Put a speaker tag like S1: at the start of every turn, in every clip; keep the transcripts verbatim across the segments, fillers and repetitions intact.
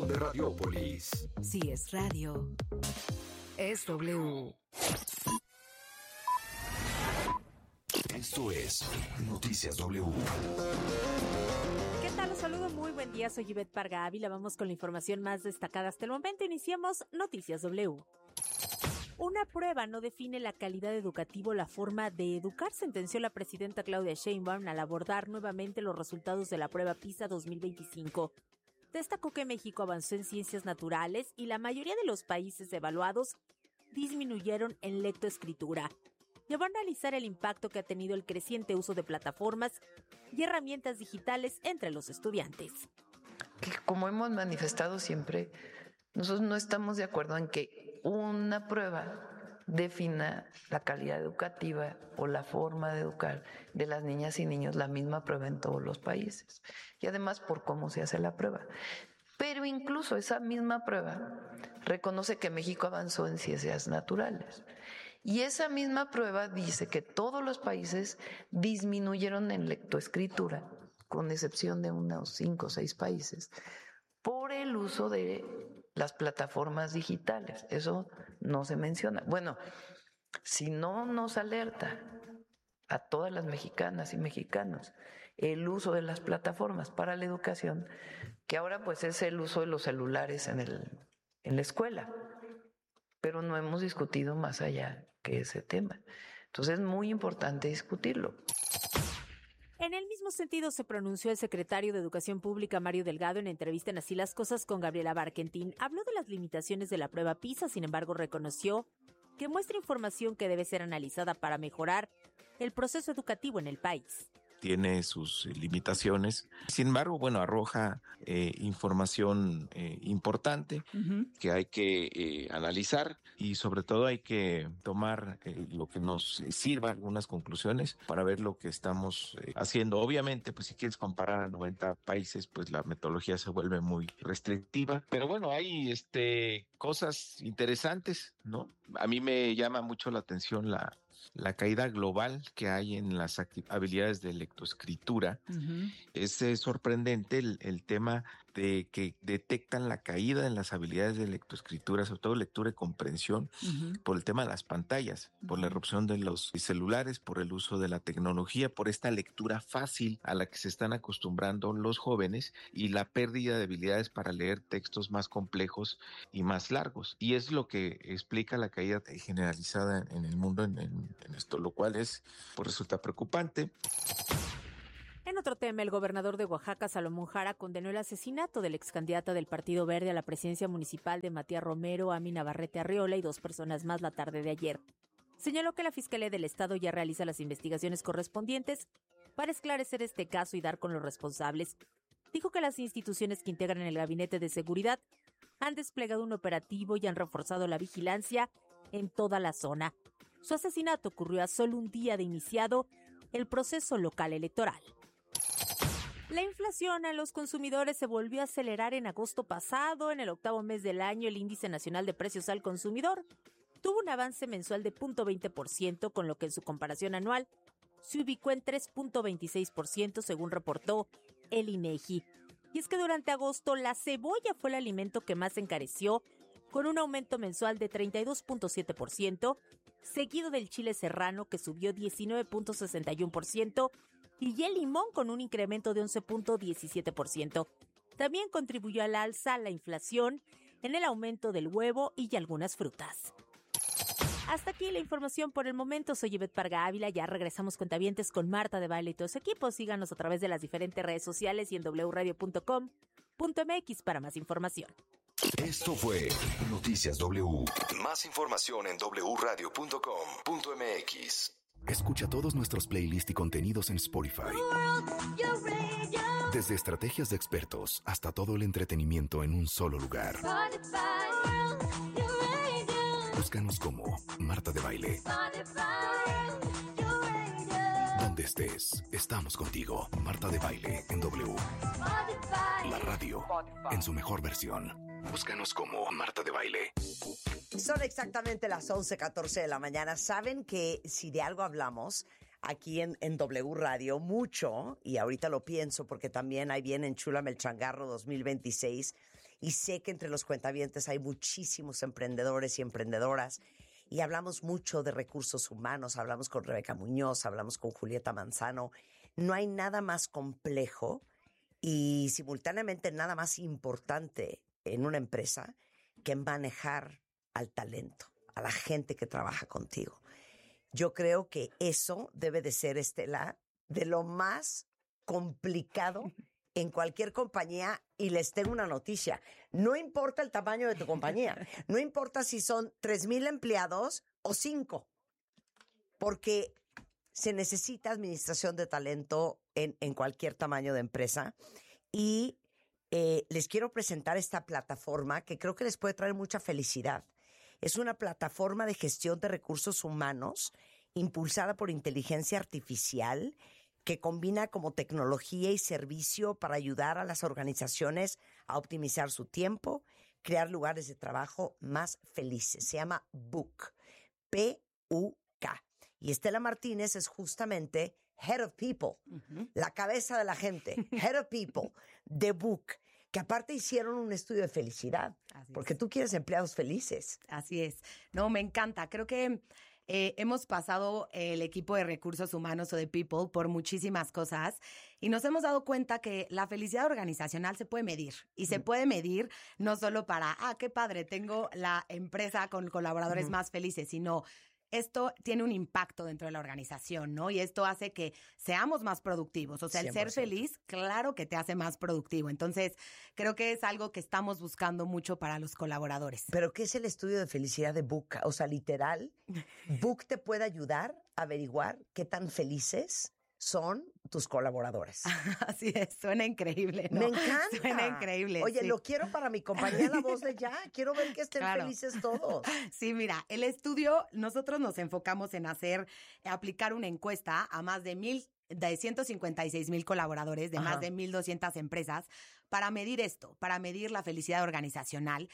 S1: de Radiópolis.
S2: Si es radio, es W.
S1: Esto es Noticias W.
S3: ¿Qué tal? Los saludo, muy buen día, soy Ivette Parga Ávila. Vamos con la información más destacada hasta el momento. Iniciamos Noticias W. Una prueba no define la calidad educativa o la forma de educar, sentenció la presidenta Claudia Sheinbaum al abordar nuevamente los resultados de la prueba PISA dos mil veinticinco. Destacó que México avanzó en ciencias naturales y la mayoría de los países evaluados disminuyeron en lectoescritura. Llevó a analizar el impacto que ha tenido el creciente uso de plataformas y herramientas digitales entre los estudiantes.
S4: Que como hemos manifestado siempre, nosotros no estamos de acuerdo en que una prueba defina la calidad educativa o la forma de educar de las niñas y niños, la misma prueba en todos los países. Y además por cómo se hace la prueba. Pero incluso esa misma prueba reconoce que México avanzó en ciencias naturales. Y esa misma prueba dice que todos los países disminuyeron en lectoescritura, con excepción de unos cinco o seis países, por el uso de las plataformas digitales. Eso no se menciona. Bueno, si no nos alerta a todas las mexicanas y mexicanos el uso de las plataformas para la educación, que ahora pues es el uso de los celulares en, el, en la escuela, pero no hemos discutido más allá que ese tema. Entonces es muy importante discutirlo.
S3: En el mismo sentido se pronunció el secretario de Educación Pública, Mario Delgado, en entrevista en Así las Cosas con Gabriela Barkentin. Habló de las limitaciones de la prueba PISA, sin embargo reconoció que muestra información que debe ser analizada para mejorar el proceso educativo en el país.
S5: Tiene sus limitaciones. Sin embargo, bueno, arroja eh, información eh, importante uh-huh. que hay que eh, analizar y sobre todo hay que tomar eh, lo que nos sirva, algunas conclusiones para ver lo que estamos eh, haciendo. Obviamente, pues si quieres comparar a noventa países, pues la metodología se vuelve muy restrictiva. Pero bueno, hay este cosas interesantes, ¿no? A mí me llama mucho la atención la la caída global que hay en las acti- habilidades de lectoescritura. Uh-huh. Es eh, sorprendente el, el tema de que detectan la caída en las habilidades de lectoescritura, sobre todo lectura y comprensión, uh-huh. por el tema de las pantallas, uh-huh. por la erupción de los celulares, por el uso de la tecnología, por esta lectura fácil a la que se están acostumbrando los jóvenes y la pérdida de habilidades para leer textos más complejos y más largos. Y es lo que explica la caída generalizada en el mundo en, en en esto, lo cual es, pues resulta preocupante.
S3: En otro tema, el gobernador de Oaxaca, Salomón Jara, condenó el asesinato del ex candidata del Partido Verde a la presidencia municipal de Matías Romero, Ami Navarrete Arriola y dos personas más la tarde de ayer. Señaló que la Fiscalía del Estado ya realiza las investigaciones correspondientes para esclarecer este caso y dar con los responsables. Dijo que las instituciones que integran el Gabinete de Seguridad han desplegado un operativo y han reforzado la vigilancia en toda la zona. Su asesinato ocurrió a solo un día de iniciado el proceso local electoral. La inflación a los consumidores se volvió a acelerar en agosto pasado. En el octavo mes del año, el Índice Nacional de Precios al Consumidor tuvo un avance mensual de cero punto veinte por ciento, con lo que en su comparación anual se ubicó en tres punto veintiséis por ciento, según reportó el INEGI. Y es que durante agosto la cebolla fue el alimento que más encareció, con un aumento mensual de treinta y dos punto siete por ciento, seguido del chile serrano, que subió diecinueve punto sesenta y uno por ciento, y el limón con un incremento de once punto diecisiete por ciento. También contribuyó al alza la inflación en el aumento del huevo y algunas frutas. Hasta aquí la información por el momento. Soy Ivette Parga Ávila. Ya regresamos cuentavientes con Marta de Baile y todo su equipo. Síganos a través de las diferentes redes sociales y en doble u radio punto com punto m x para más información.
S1: Esto fue Noticias W. Más información en doble u radio punto com punto m x. Escucha todos nuestros playlists y contenidos en Spotify. Desde estrategias de expertos hasta todo el entretenimiento en un solo lugar. Búscanos como Marta de Baile. Donde estés, estamos contigo. Marta de Baile en W. La radio en su mejor versión. Búscanos como Marta de Baile.
S6: Son exactamente las once catorce de la mañana. Saben que si de algo hablamos aquí en, en W Radio mucho, y ahorita lo pienso porque también ahí viene Enchúlame el Changarro dos mil veintiséis, y sé que entre los cuentavientes hay muchísimos emprendedores y emprendedoras y hablamos mucho de recursos humanos, hablamos con Rebeca Muñoz, hablamos con Julieta Manzano. No hay nada más complejo y simultáneamente nada más importante en una empresa que manejar al talento, a la gente que trabaja contigo. Yo creo que eso debe de ser, Estela, de lo más complicado en cualquier compañía. Y les tengo una noticia. No importa el tamaño de tu compañía. No importa si son tres mil empleados o cinco. Porque se necesita administración de talento en, en cualquier tamaño de empresa. Y eh, les quiero presentar esta plataforma que creo que les puede traer mucha felicidad. Es una plataforma de gestión de recursos humanos impulsada por inteligencia artificial que combina como tecnología y servicio para ayudar a las organizaciones a optimizar su tiempo, crear lugares de trabajo más felices. Se llama Book, P U K. Y Estela Martínez es justamente Head of People, uh-huh. la cabeza de la gente, Head of People, de Book, que aparte hicieron un estudio de felicidad, Así porque es. Tú quieres empleados felices.
S7: Así es. No, me encanta. Creo que eh, hemos pasado el equipo de recursos humanos o de People por muchísimas cosas y nos hemos dado cuenta que la felicidad organizacional se puede medir y se puede medir no solo para, ah, qué padre, tengo la empresa con colaboradores uh-huh. más felices, sino esto tiene un impacto dentro de la organización, ¿no? Y esto hace que seamos más productivos. O sea, el ser feliz, claro que te hace más productivo. Entonces, creo que es algo que estamos buscando mucho para los colaboradores.
S6: ¿Pero qué es el estudio de felicidad de Book? O sea, literal, Book te puede ayudar a averiguar qué tan felices son tus colaboradores.
S7: Así es, suena increíble, ¿no?
S6: Me encanta.
S7: Suena increíble.
S6: Oye,
S7: sí.
S6: lo quiero para mi compañía La Voz de Ya. Quiero ver que estén claro. felices todos.
S7: Sí, mira, el estudio, nosotros nos enfocamos en hacer, aplicar una encuesta a más de mil, de ciento cincuenta y seis mil colaboradores de Ajá. más de mil doscientas empresas para medir esto, para medir la felicidad organizacional.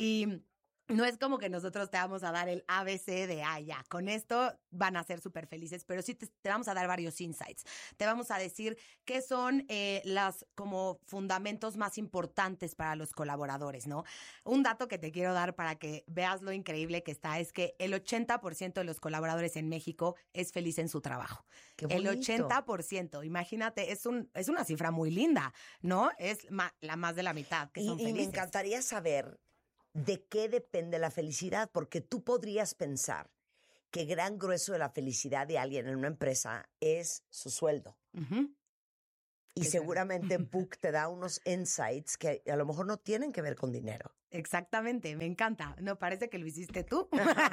S7: Y no es como que nosotros te vamos a dar el A B C de, ah, ya, con esto van a ser súper felices, pero sí te, te vamos a dar varios insights. Te vamos a decir qué son eh, las como fundamentos más importantes para los colaboradores, ¿no? Un dato que te quiero dar para que veas lo increíble que está es que el ochenta por ciento de los colaboradores en México es feliz en su trabajo.
S6: Qué bonito.
S7: El ochenta por ciento, imagínate, es un es una cifra muy linda, ¿no? Es ma, la más de la mitad que
S6: y,
S7: son
S6: y
S7: felices.
S6: Me encantaría saber ¿de qué depende la felicidad? Porque tú podrías pensar que gran grueso de la felicidad de alguien en una empresa es su sueldo. Uh-huh. Y Exacto. seguramente Book te da unos insights que a lo mejor no tienen que ver con dinero.
S7: Exactamente, me encanta. No parece que lo hiciste tú.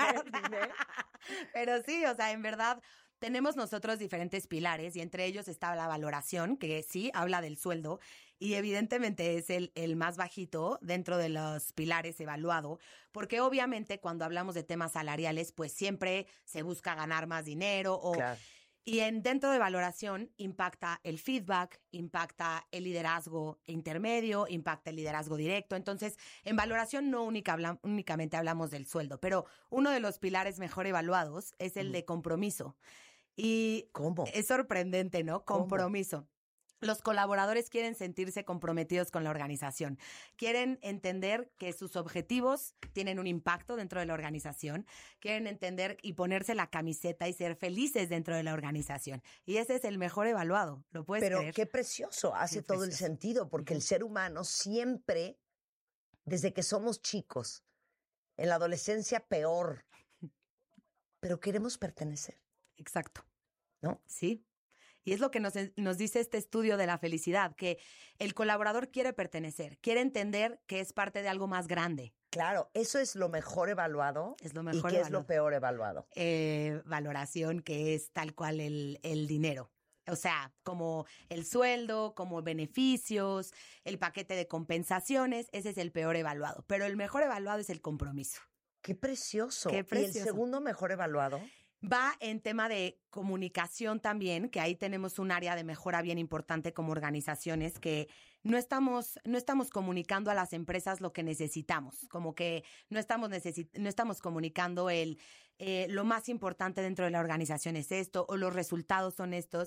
S7: Pero sí, o sea, en verdad tenemos nosotros diferentes pilares y entre ellos está la valoración, que sí habla del sueldo y evidentemente es el, el más bajito dentro de los pilares evaluado, porque obviamente cuando hablamos de temas salariales, pues siempre se busca ganar más dinero o... Claro. Y en, dentro de valoración impacta el feedback, impacta el liderazgo intermedio, impacta el liderazgo directo. Entonces, en valoración no única habla, únicamente hablamos del sueldo, pero uno de los pilares mejor evaluados es el de compromiso. Y
S6: ¿Cómo?
S7: Es sorprendente, ¿no? Compromiso.
S6: ¿Cómo?
S7: Los colaboradores quieren sentirse comprometidos con la organización. Quieren entender que sus objetivos tienen un impacto dentro de la organización. Quieren entender y ponerse la camiseta y ser felices dentro de la organización. Y ese es el mejor evaluado. ¿Lo puedes
S6: Pero
S7: creer?
S6: qué precioso. Hace
S7: qué
S6: todo
S7: precioso.
S6: el sentido porque uh-huh. el ser humano siempre, desde que somos chicos, en la adolescencia peor, pero queremos pertenecer.
S7: Exacto.
S6: ¿No?
S7: Sí. Y es lo que nos, nos dice este estudio de la felicidad, que el colaborador quiere pertenecer, quiere entender que es parte de algo más grande.
S6: Claro, eso es lo mejor evaluado.
S7: Es lo mejor
S6: ¿Y qué
S7: evaluado.
S6: es lo peor evaluado?
S7: Eh, valoración, que es tal cual el, el dinero. O sea, como el sueldo, como beneficios, el paquete de compensaciones, ese es el peor evaluado. Pero el mejor evaluado es el compromiso.
S6: ¡Qué precioso!
S7: Qué precioso.
S6: ¿Y el segundo mejor evaluado?
S7: Va en tema de comunicación también, que ahí tenemos un área de mejora bien importante como organizaciones, que no estamos, no estamos comunicando a las empresas lo que necesitamos, como que no estamos, necesit- no estamos comunicando el eh, lo más importante dentro de la organización es esto, o los resultados son estos.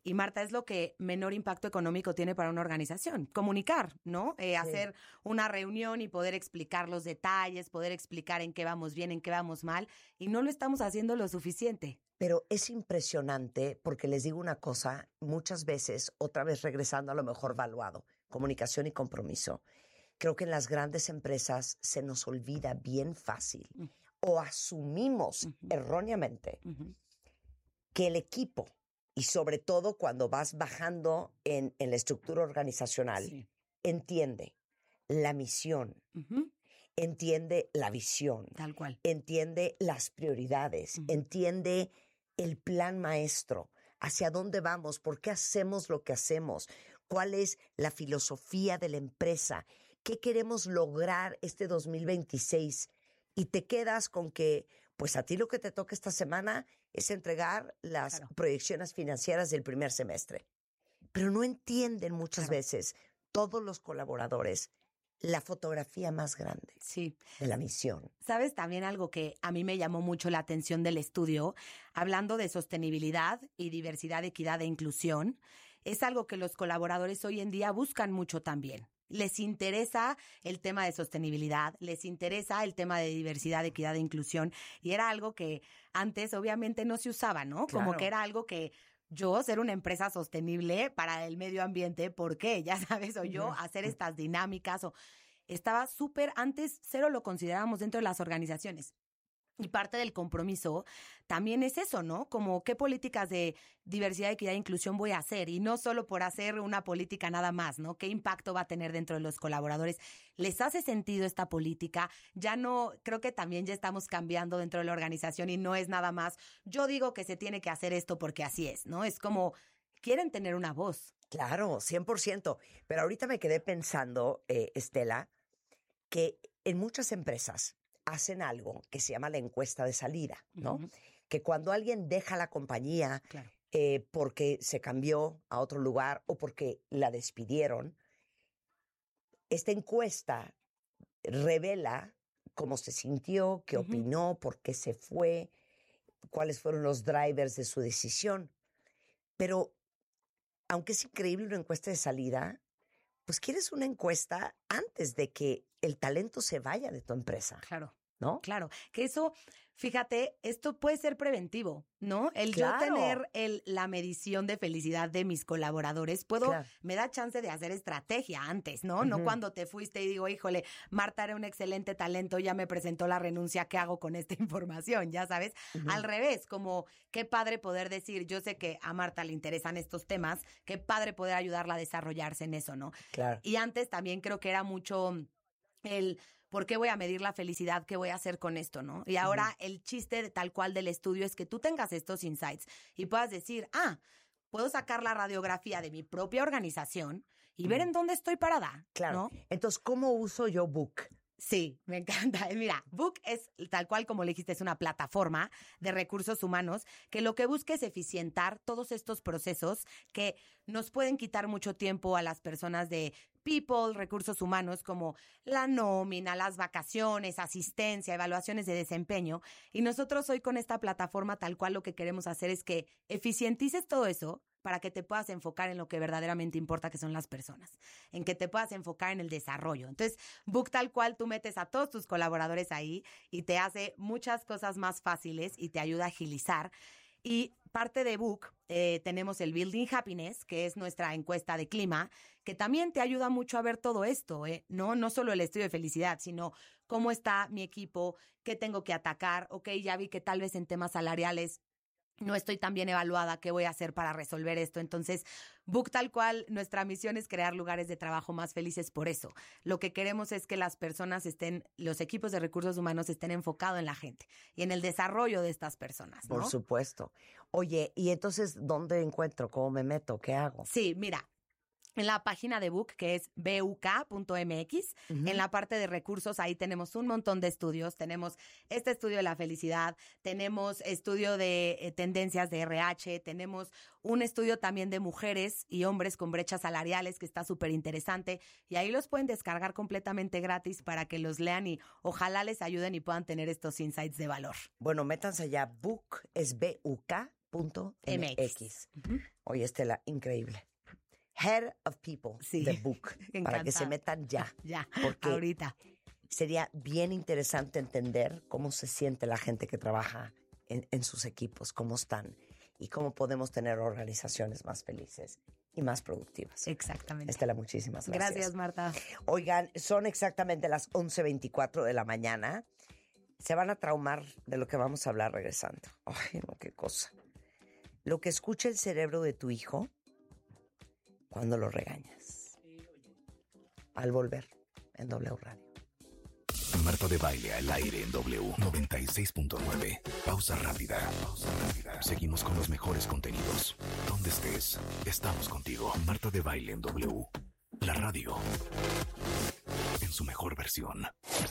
S7: Y Marta, es lo que menor impacto económico tiene para una organización. Comunicar, ¿no? Eh, sí. Hacer una reunión y poder explicar los detalles, poder explicar en qué vamos bien, en qué vamos mal. Y no lo estamos haciendo lo suficiente.
S6: Pero es impresionante porque les digo una cosa, muchas veces, otra vez regresando a lo mejor valuado, comunicación y compromiso. Creo que en las grandes empresas se nos olvida bien fácil uh-huh. o asumimos uh-huh. erróneamente uh-huh. que el equipo, y sobre todo cuando vas bajando en, en la estructura organizacional, sí. entiende la misión, uh-huh. entiende la visión,
S7: tal cual,
S6: entiende las prioridades, uh-huh. entiende el plan maestro, hacia dónde vamos, por qué hacemos lo que hacemos, cuál es la filosofía de la empresa, qué queremos lograr este dos mil veintiséis, y te quedas con que, pues a ti lo que te toca esta semana es entregar las claro. proyecciones financieras del primer semestre. Pero no entienden muchas claro. veces todos los colaboradores la fotografía más grande
S7: sí.
S6: de la misión.
S7: ¿Sabes también algo que a mí me llamó mucho la atención del estudio? Hablando de sostenibilidad y diversidad, equidad e inclusión, es algo que los colaboradores hoy en día buscan mucho también. Les interesa el tema de sostenibilidad, les interesa el tema de diversidad, equidad e inclusión, y era algo que antes obviamente no se usaba, ¿no?
S6: Claro.
S7: Como que era algo que yo ser una empresa sostenible para el medio ambiente, ¿por qué? Ya sabes, o yo hacer estas dinámicas, o estaba súper, antes cero lo considerábamos dentro de las organizaciones. Y parte del compromiso también es eso, ¿no? Como qué políticas de diversidad, equidad e inclusión voy a hacer, y no solo por hacer una política nada más, ¿no? ¿Qué impacto va a tener dentro de los colaboradores? ¿Les hace sentido esta política? Ya no, creo que también ya estamos cambiando dentro de la organización y no es nada más, yo digo que se tiene que hacer esto porque así es, ¿no? Es como, quieren tener una voz.
S6: Claro, cien por ciento. Pero ahorita me quedé pensando, eh, Estela, que en muchas empresas hacen algo que se llama la encuesta de salida, ¿no? Uh-huh. Que cuando alguien deja la compañía claro. eh, porque se cambió a otro lugar o porque la despidieron, esta encuesta revela cómo se sintió, qué uh-huh. opinó, por qué se fue, cuáles fueron los drivers de su decisión. Pero, aunque es increíble una encuesta de salida, pues quieres una encuesta antes de que el talento se vaya de tu empresa.
S7: Claro.
S6: ¿No?
S7: Claro. Que eso, fíjate, esto puede ser preventivo, ¿no? El claro. yo tener el, la medición de felicidad de mis colaboradores, puedo, claro. me da chance de hacer estrategia antes, ¿no? Uh-huh. No cuando te fuiste y digo, híjole, Marta era un excelente talento, ya me presentó la renuncia, ¿qué hago con esta información? Ya sabes, uh-huh. al revés, como qué padre poder decir, yo sé que a Marta le interesan estos temas, qué padre poder ayudarla a desarrollarse en eso, ¿no?
S6: Claro.
S7: Y antes también creo que era mucho el ¿por qué voy a medir la felicidad? ¿Qué voy a hacer con esto, no? Y ahora uh-huh. el chiste de, tal cual del estudio es que tú tengas estos insights y puedas decir, ah, puedo sacar la radiografía de mi propia organización y uh-huh. ver en dónde estoy parada.
S6: Claro.
S7: ¿No?
S6: Entonces, ¿cómo uso yo Book?
S7: Sí, me encanta. Mira, Book es tal cual como le dijiste, es una plataforma de recursos humanos que lo que busca es eficientar todos estos procesos que nos pueden quitar mucho tiempo a las personas de people, recursos humanos, como la nómina, las vacaciones, asistencia, evaluaciones de desempeño. Y nosotros hoy con esta plataforma tal cual lo que queremos hacer es que eficientices todo eso para que te puedas enfocar en lo que verdaderamente importa, que son las personas, en que te puedas enfocar en el desarrollo. Entonces, Book tal cual, tú metes a todos tus colaboradores ahí y te hace muchas cosas más fáciles y te ayuda a agilizar. Y parte de Book, eh, tenemos el Building Happiness, que es nuestra encuesta de clima, que también te ayuda mucho a ver todo esto, ¿eh? No, no solo el estudio de felicidad, sino cómo está mi equipo, qué tengo que atacar, ok, ya vi que tal vez en temas salariales no estoy tan bien evaluada, ¿qué voy a hacer para resolver esto? Entonces, Book tal cual, nuestra misión es crear lugares de trabajo más felices por eso. Lo que queremos es que las personas estén, los equipos de recursos humanos estén enfocados en la gente y en el desarrollo de estas personas, ¿no?
S6: Por supuesto. Oye, ¿y entonces dónde encuentro? ¿Cómo me meto? ¿Qué hago?
S7: Sí, mira. En la página de Book, que es buk punto m x, uh-huh. en la parte de recursos, ahí tenemos un montón de estudios. Tenemos este estudio de la felicidad, tenemos estudio de eh, tendencias de R H, tenemos un estudio también de mujeres y hombres con brechas salariales, que está súper interesante. Y ahí los pueden descargar completamente gratis para que los lean y ojalá les ayuden y puedan tener estos insights de valor.
S6: Bueno, métanse ya. Book es B U K punto m x. Uh-huh. Oye, Estela, increíble. Head of People,
S7: sí.
S6: The Book, para que se metan ya.
S7: Ya,
S6: porque
S7: ahorita.
S6: Sería bien interesante entender cómo se siente la gente que trabaja en, en sus equipos, cómo están y cómo podemos tener organizaciones más felices y más productivas.
S7: Exactamente.
S6: Estela, muchísimas gracias.
S7: Gracias, Marta.
S6: Oigan, son exactamente las once veinticuatro de la mañana. Se van a traumar de lo que vamos a hablar regresando. Ay, no, qué cosa. Lo que escucha el cerebro de tu hijo cuando lo regañas. Al volver en W Radio.
S1: Marta de Baile al aire en W noventa y seis punto nueve. Pausa rápida. Pausa rápida. Seguimos con los mejores contenidos. Donde estés, estamos contigo. Marta de Baile en W. La radio. En su mejor versión.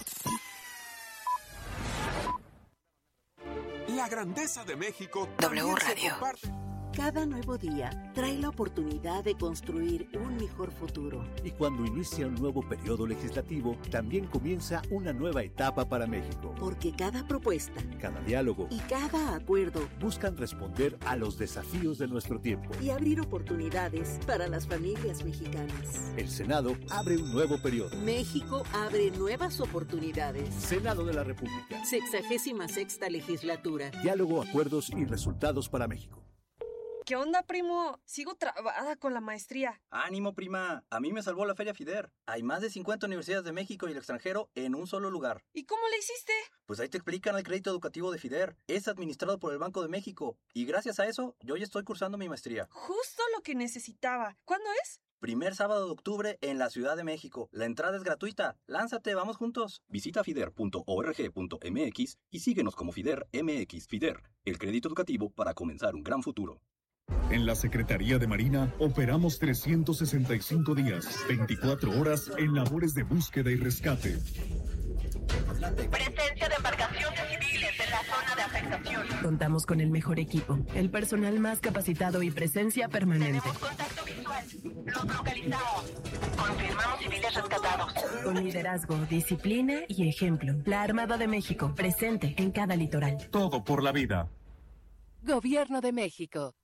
S8: La grandeza de México.
S2: W Radio.
S9: Cada nuevo día trae la oportunidad de construir un mejor futuro.
S10: Y cuando inicia un nuevo periodo legislativo, también comienza una nueva etapa para México.
S9: Porque cada propuesta,
S10: cada diálogo
S9: y cada acuerdo
S10: buscan responder a los desafíos de nuestro tiempo
S9: y abrir oportunidades para las familias mexicanas.
S10: El Senado abre un nuevo periodo.
S9: México abre nuevas oportunidades.
S10: Senado de la República.
S9: Sexagésima sexta legislatura.
S10: Diálogo, acuerdos y resultados para México.
S11: ¿Qué onda, primo? Sigo trabada con la maestría.
S12: Ánimo, prima. A mí me salvó la Feria FIDER. Hay más de cincuenta universidades de México y el extranjero en un solo lugar.
S11: ¿Y cómo le hiciste?
S12: Pues ahí te explican el crédito educativo de FIDER. Es administrado por el Banco de México. Y gracias a eso, yo ya estoy cursando mi maestría.
S11: Justo lo que necesitaba. ¿Cuándo es?
S12: Primer sábado de octubre en la Ciudad de México. La entrada es gratuita. Lánzate, vamos juntos. Visita fider punto org punto m x y síguenos como FIDER M X. FIDER, el crédito educativo para comenzar un gran futuro.
S13: En la Secretaría de Marina operamos trescientos sesenta y cinco días, veinticuatro horas en labores de búsqueda y rescate.
S14: Presencia de embarcaciones civiles en la zona de afectación.
S15: Contamos con el mejor equipo, el personal más capacitado y presencia permanente.
S14: Tenemos contacto visual. Los localizamos. Confirmamos civiles rescatados.
S15: Con liderazgo, disciplina y ejemplo. La Armada de México, presente en cada litoral.
S13: Todo por la vida.
S2: Gobierno de México.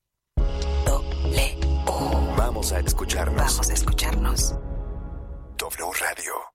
S1: Vamos a escucharnos.
S2: Vamos a escucharnos.
S1: W Radio.